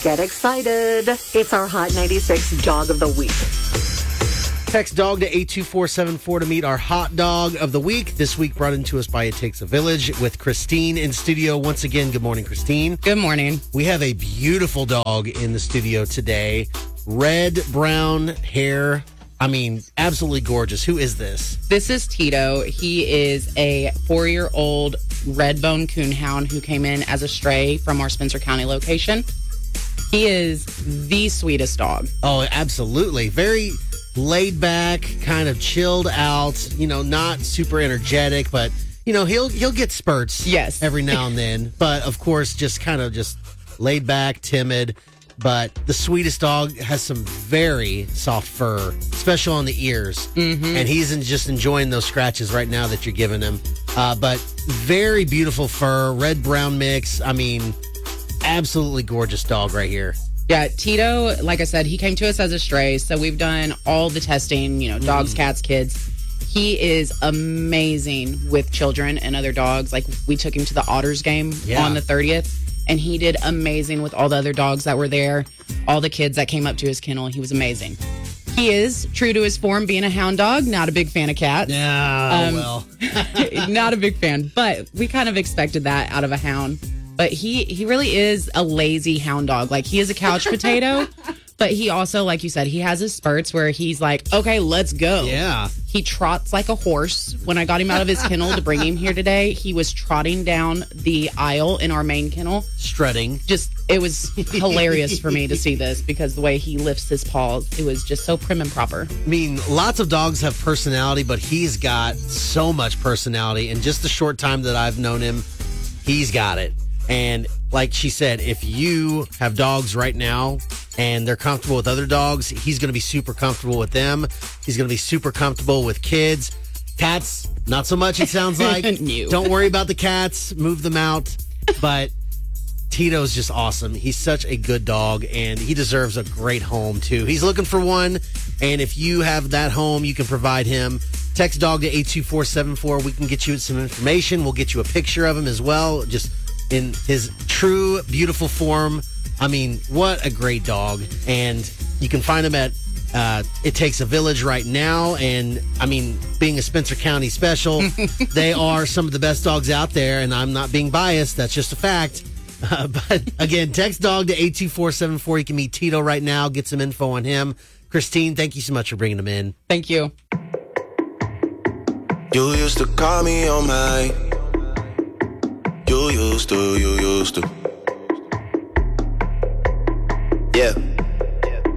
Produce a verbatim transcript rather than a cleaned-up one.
Get excited. It's our Hot ninety-six Dog of the Week. Text dog to eight two four seven four to meet our hot dog of the week. This week brought into us by It Takes a Village with Christine in studio. Once again, good morning, Christine. Good morning. We have a beautiful dog in the studio today. Red, brown hair. I mean, absolutely gorgeous. Who is this? This is Tito. He is a four-year-old red bone coonhound who came in as a stray from our Spencer County location. He is the sweetest dog. Oh, absolutely. Very laid back, kind of chilled out, you know, not super energetic, but, you know, he'll he'll get spurts yes. every now and then. But, of course, just kind of just laid back, timid. But the sweetest dog has some very soft fur, especially on the ears. Mm-hmm. And he's in, just enjoying those scratches right now that you're giving him. Uh, but very beautiful fur, red-brown mix. I mean, absolutely gorgeous dog right here. Yeah, Tito, like I said, he came to us as a stray, so we've done all the testing, you know, dogs, mm. cats, kids. He is amazing with children and other dogs. Like, we took him to the Otters game yeah. on the thirtieth, and he did amazing with all the other dogs that were there, all the kids that came up to his kennel. He was amazing. He is true to his form, being a hound dog, not a big fan of cats. Yeah, um, well. Not a big fan, but we kind of expected that out of a hound. But he, he really is a lazy hound dog. Like, he is a couch potato, but he also, like you said, he has his spurts where he's like, okay, let's go. Yeah. He trots like a horse. When I got him out of his kennel to bring him here today, he was trotting down the aisle in our main kennel. Strutting. Just, it was hilarious for me to see this because the way he lifts his paws, it was just so prim and proper. I mean, lots of dogs have personality, but he's got so much personality. In just the short time that I've known him, he's got it. And like she said, if you have dogs right now and they're comfortable with other dogs, he's going to be super comfortable with them. He's going to be super comfortable with kids. Cats, not so much, it sounds like. No. Don't worry about the cats. Move them out. But Tito's just awesome. He's such a good dog, and he deserves a great home, too. He's looking for one, and if you have that home, you can provide him. Text dog to eight two four seven four. We can get you some information. We'll get you a picture of him as well. Just in his true, beautiful form. I mean, what a great dog. And you can find him at uh, It Takes a Village right now. And, I mean, being a Spencer County special, they are some of the best dogs out there. And I'm not being biased. That's just a fact. Uh, but, again, text dog to eight two four seven four. You can meet Tito right now. Get some info on him. Christine, thank you so much for bringing him in. Thank you. You used to call me on my... You used to, you used to. Yeah.